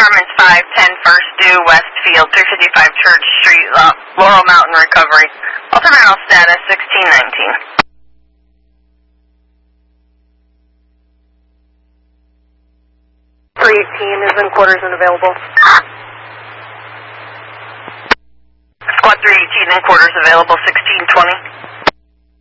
Departments 510 First Due, Westfield, 355 Church Street, Laurel Mountain Recovery. Ultraviral status 1619. 318 is in quarters and available. Squad 318 in quarters available,